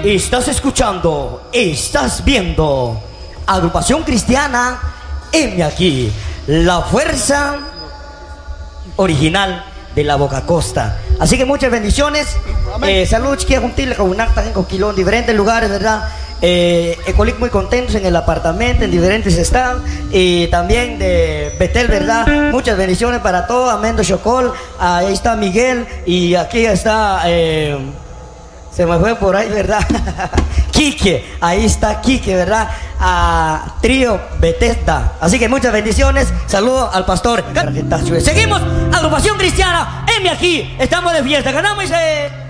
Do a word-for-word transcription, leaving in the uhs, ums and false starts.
Estás escuchando, estás viendo Agrupación Cristiana M aquí, la fuerza original de la Boca Costa. Así que muchas bendiciones. Eh, saludos, chiquillos, juntiles, con un acta en Coquilón, en diferentes lugares, ¿verdad? Eh, Ecolic muy contentos en el apartamento, en diferentes estados, y también de Betel, ¿verdad? Muchas bendiciones para todos. Amendo Chocol, ahí está Miguel, y aquí está, eh, se me fue por ahí, ¿verdad? Quique, ahí está Quique, ¿verdad? A Trío Bethesda. Así que muchas bendiciones. Saludos al pastor. Seguimos, Agrupación Cristiana M aquí. Estamos de fiesta. Ganamos ese.